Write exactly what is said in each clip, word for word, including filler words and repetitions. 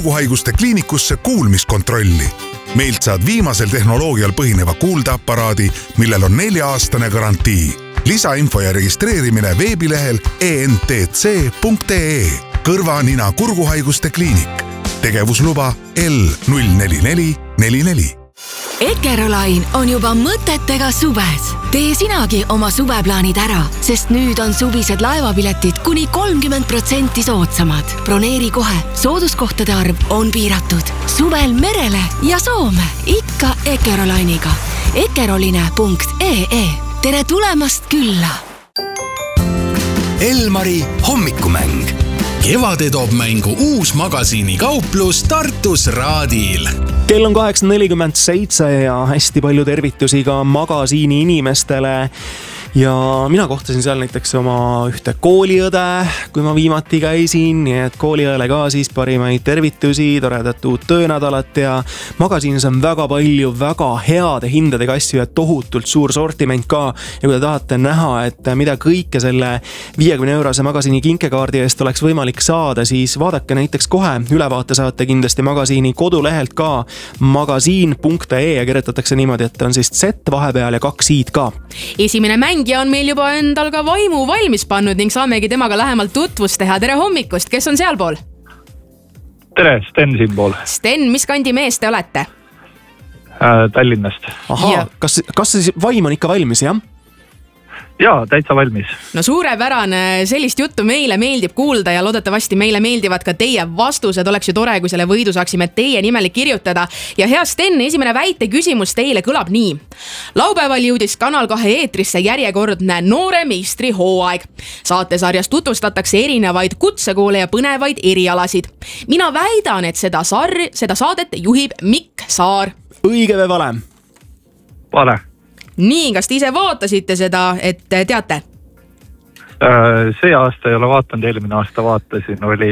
kurguhaiguste kliinikusse kuulmiskontrolli. Meilt saad viimasel tehnoloogial põhineva kuuldeaparaadi, millel on nelja-aastane garantii. Lisainfo ja registreerimine veebilehel e n t c punkt e. Kõrva, nina, kurguhaiguste kliinik. Tegevusluba L null neli neli neli neli. Eckerolain on juba mõtetega suves. Tee sinagi oma suveplaanid ära, sest nüüd on suvised laevapiletid kuni kolmkümmend protsenti soodsamad. Broneeri kohe, sooduskohtade arv on piiratud. Suvel merele ja Soome, ikka Eckerolainiga. Eckeroline punkt e e. Tere tulemast külla! Elmari hommikumäng. Kevade toob mängu uus magasiini kauplus Tartus Raadil. Kell on kaheksa nelikümmend seitse ja hästi palju tervitusi ka magasiini inimestele. Ja mina kohtasin seal näiteks oma ühte kooliõde, kui ma viimati käisin, nii et kooliõele ka siis parimaid tervitusi, toredat uut töönädalat ja magasiinis on väga palju väga heade hindadega asju ja tohutult suur sortiment ka. Ja kui te tahate näha, et mida kõike selle viiekümne eurose magasiini kinkekaardi eest oleks võimalik saada, siis vaadake näiteks kohe, ülevaate saate kindlasti magasiini kodulehelt ka magasiin punkt e ja kirjutatakse niimoodi, et on siis Z vahepeal ja kaks i-d ka. Esimene mäng ja on meil juba endal ka vaimu valmis pannud ning saamegi temaga lähemalt tutvust teha. Tere hommikust, kes on sealpool? Tere, Sten siinpool. Sten, mis kandi mees te olete? Äh, Tallinnast. Ahaa, kas, kas see vaim on ikka valmis, jah? Jaa, täitsa valmis. No suurepärane, sellist juttu meile meeldib kuulda ja loodetavasti meile meeldivad ka teie vastused. Oleks ju tore, kui selle võidu saaksime teie nimele kirjutada. Ja hea Sten, esimene väite küsimus teile kõlab nii. Laupäeval jõudis Kanal kahe eetrisse järjekordne Noore meistri hooaeg. Saatesarjas tutvustatakse erinevaid kutsekoole ja põnevaid erialasid. Mina väidan, et seda, sarri, seda saadet juhib Mikk Saar. Õige või vale? Vale. Nii, kas te ise vaatasite seda, et teate? See aasta ei ole vaatanud, eelmine aasta vaatasin, oli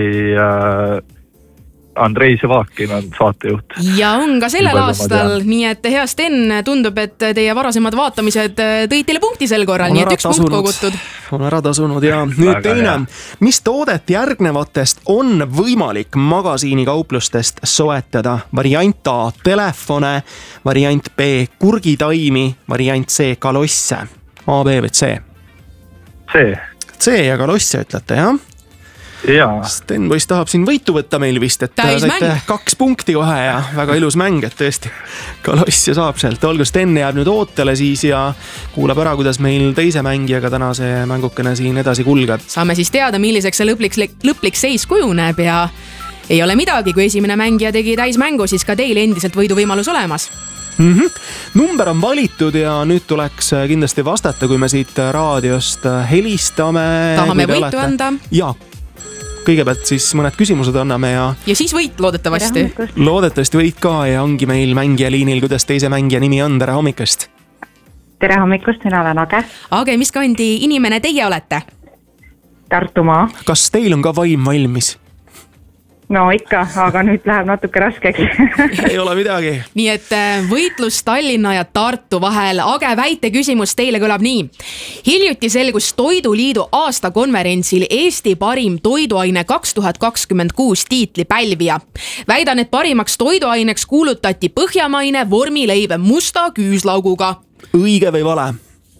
Andrei Sevakin on saatejuht. Ja on ka sellel aastal, nii et hea Sten, tundub, et teie varasemad vaatamised tõid teile punkti sel korral, nii et üks punkt kogutud. On ära tasunud ja nüüd teine. Mis toodet järgnevatest on võimalik magasiini kauplustest soetada? Variant A telefone, variant B kurgitaimi, variant C kalosse. A, B või C? C. C ja kalosse ütlete, jah? Jaa. Sten poiss tahab siin võitu võtta meil vist, et saite kaks punkti kohe ja väga ilus mäng, et tõesti kaloss ja saab sealt. Olgu, Sten jääb nüüd ootele siis ja kuulab ära, kuidas meil teise mängijaga täna see mängukene siin edasi kulgeb. Saame siis teada, milliseks see lõplik, lõplik seis kujuneb ja ei ole midagi, kui esimene mängija tegi täismängu, siis ka teil endiselt võiduvõimalus olemas. Mm-hmm. Number on valitud ja nüüd tuleks kindlasti vastata, kui me siit raadiost helistame. Tahame võitu anda. Jaa. Kõigepealt siis mõned küsimused anname ja... Ja siis võit loodetavasti. Loodetavasti võit ka ja ongi meil mängija liinil, kuidas teise mängija nimi on. Tere hommikust. Tere hommikust, mina olen Age. Age, mis kandi inimene teie olete? Tartumaa. Kas teil on ka vaim valmis? No ikka, aga nüüd läheb natuke raskeks. Ei ole midagi. Nii et võitlus Tallinna ja Tartu vahel. Age, väite küsimus teile kõlab nii. Hiljuti selgus Toiduliidu aastakonverentsil Eesti parim toiduaine kaks tuhat kakskümmend kuus tiitli pälvija. Väidan, et parimaks toiduaineks kuulutati põhjamaine vormileib musta küüslauguga. Õige või vale?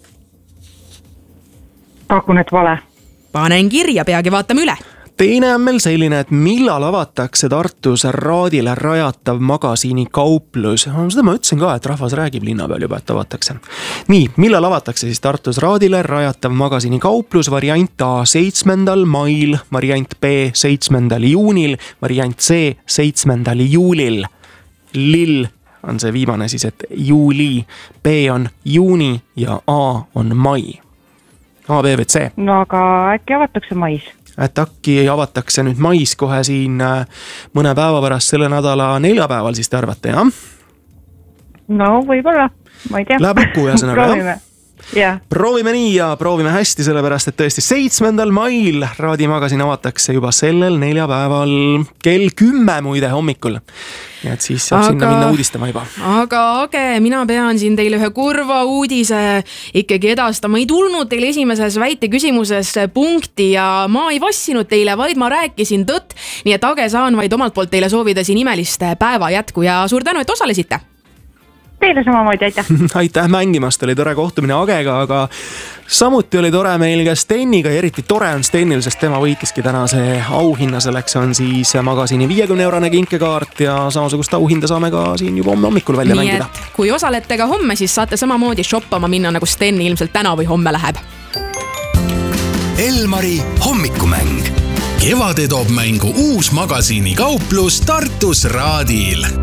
Pakun, et vale. Panen kirja, peagi vaatame üle. Teine on meil selline, et millal avatakse Tartus Raadile rajatav magasiini kauplus. Seda ma ütlesin ka, et rahvas räägib linna peal juba, et avatakse. Nii, millal avatakse siis Tartus Raadile rajatav magasiini kauplus? Variant A seitsmendal mail, variant B seitsmendal juunil, variant C seitsmendal juulil. Lill on see viimane siis, et juuli, B on juuni ja A on mai. A, B või C? No aga äkki avatakse mais? Et äkki avatakse nüüd mais kohe siin mõne päeva pärast selle nädala neljapäeval, siis te arvate, jah? No võib-olla, ma ei tea. Läheb lukku ühesõnaga, jah? jah. proovime nii ja proovime hästi, sellepärast et tõesti seitsmendal mail Raadi Magasin avatakse juba sellel neljapäeval kell kümme muide hommikul. Nii et siis saab aga, sinna minna uudistama juba. Aga Age, mina pean siin teile ühe kurva uudise ikkagi edastama. Ei tulnud teile esimeses väite küsimuses punkti ja ma ei vassinud teile, vaid ma rääkisin tõtt. Nii et Age, saan vaid omalt poolt teile soovida siin imelist päeva jätku ja suur tänu, et osalesite. Teile samamoodi, aitäh. Aitäh mängimast, oli tore kohtumine Agega, aga samuti oli tore meil ka Steniga ja eriti tore on Stenil, sest tema võitiski tänase auhinna. Selleks on siis Magasini viiekümne eurane kinkekaart ja samasugust auhinda saame ka siin juba homme hommikul välja Nii mängida. Kui osalete ka homme, siis saate samamoodi shoppama minna nagu Steni ilmselt täna või homme läheb. Elmari hommikumäng. Kevade toob mängu uus Magasini kauplus Tartus Raadil.